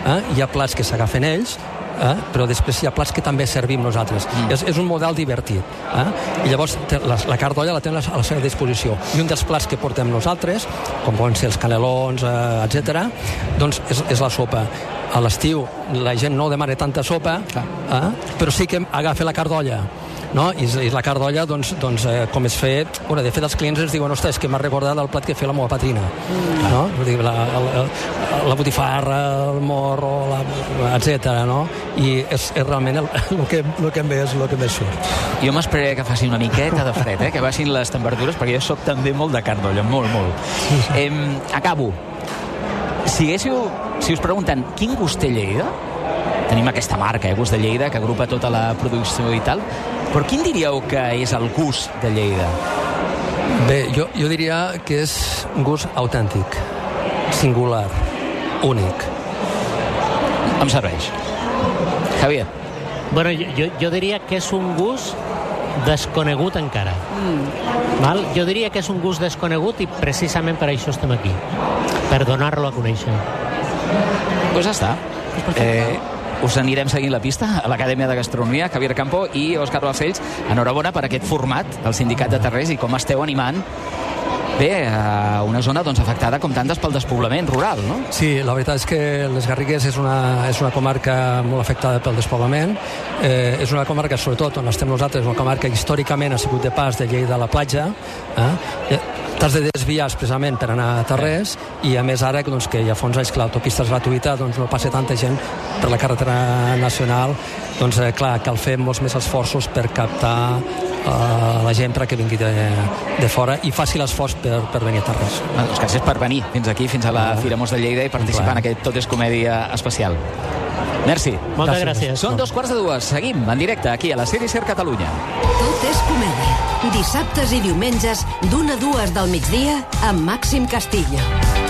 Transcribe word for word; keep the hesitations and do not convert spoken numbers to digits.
eh? Hi ha plats que s'agafen ells, eh? Però després hi ha plats que també servim nosaltres. Mm. És, és un model divertit. Eh? I llavors la, la carn d'olla la tenen a la seva disposició. I un dels plats que portem nosaltres, com poden ser els canelons, eh, etcètera, doncs és, és la sopa. A l'estiu la gent no demana tanta sopa, eh? Però sí que agafa la carn d'olla. No? I, i la carn d'olla, doncs, doncs eh, com és fet, bueno, de fet els clients ens diuen, ostres, que m'ha recordat el plat que feia la meva patrina, mm. no? Vull dir, la, la, la botifarra, el morro, la, etcètera, no? I és, és realment el, el, que, el que més, el que més surt. Jo m'esperaré que faci una miqueta de fred, eh? Que baixin les temperatures, perquè jo soc també molt de carn d'olla, molt, molt. Eh, acabo. Si haguéssiu, si us pregunten quin gust té Lleida, tenim aquesta marca, eh, Gust de Lleida, que agrupa tota la producció i tal, però quin diríeu que és el gust de Lleida? Bé, jo, jo diria que és un gust autèntic, singular, únic. Em serveix. Javier. Bueno, jo, jo diria que és un gust desconegut encara. Mm. Val? Jo diria que és un gust desconegut i precisament per això estem aquí, per donar-lo a conèixer. Doncs pues ja està. Eh, us anirem seguint la pista a l'Acadèmia de Gastronomia. Javier Campo i Òscar Balcells, enhorabona per aquest format del Sindicat de Terrers i com esteu animant bé, a una zona doncs, afectada com tantes pel despoblament rural, no? Sí, la veritat és que les Garrigues és una, és una comarca molt afectada pel despoblament. Eh, és una comarca, sobretot on estem nosaltres, una comarca que històricament ha sigut de pas de Lleida a la platja. Eh? T'has de desviar expressament per anar a Terrés, i a més ara doncs, que ja fa uns anys que l'autopista és gratuïta, doncs no passa tanta gent per la carretera nacional, doncs eh, clar, cal fer molts més esforços per captar eh, la gent perquè vingui de, de fora i faci l'esforç per, per venir a Terrés. Ah, doncs gràcies per venir fins aquí, fins a la Fira Mos de Lleida i participar en aquest Tot és Comèdia especial. Merci. Moltes gràcies. Són dos quarts de dues. Seguim en directe aquí a la Sèrie Ser Catalunya. Tot és comèdia. Dissabtes i diumenges d'una a dues del migdia amb Màxim Castillo.